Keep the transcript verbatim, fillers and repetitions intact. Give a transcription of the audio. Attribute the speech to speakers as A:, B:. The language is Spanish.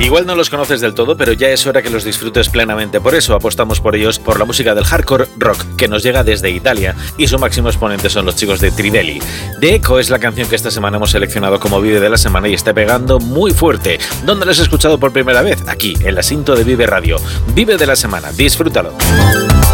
A: Igual no los conoces del todo, pero ya es hora que los disfrutes plenamente. Por eso apostamos por ellos, por la música del hardcore rock, que nos llega desde Italia, y su máximo exponente son los chicos de Trivelli. The Echo es la canción que esta semana hemos seleccionado como Vive de la semana y está pegando muy fuerte. ¿Dónde lo has escuchado por primera vez? Aquí, en la cinta de Vive Radio. Vive de la semana, disfrútalo.